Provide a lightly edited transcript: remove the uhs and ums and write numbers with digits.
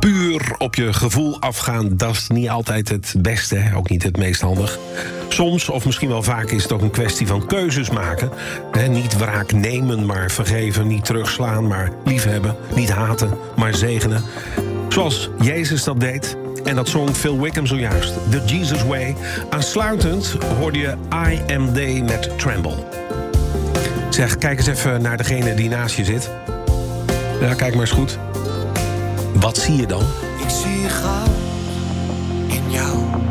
puur op je gevoel afgaan, dat is niet altijd het beste, hè? Ook niet het meest handig. Soms, of misschien wel vaak, is het ook een kwestie van keuzes maken. Niet wraak nemen, maar vergeven. Niet terugslaan, maar liefhebben. Niet haten, maar zegenen. Zoals Jezus dat deed. En dat zong Phil Wickham zojuist. The Jesus Way. Aansluitend hoorde je I Am They met Tremble. Zeg, kijk eens even naar degene die naast je zit. Ja, kijk maar eens goed. Wat zie je dan? Ik zie goud in jou.